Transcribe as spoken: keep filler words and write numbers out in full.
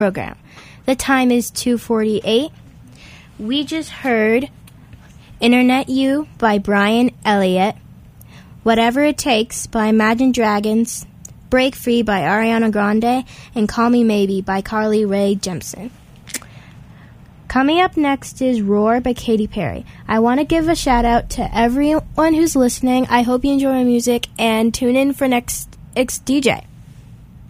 program. The time is two forty-eight. We just heard Internet You by Brian Elliott, Whatever It Takes by Imagine Dragons, Break Free by Ariana Grande, and Call Me Maybe by Carly Rae Jepsen. Coming up next is Roar by Katy Perry. I want to give a shout out to everyone who's listening. I hope you enjoy my music and tune in for next X D J.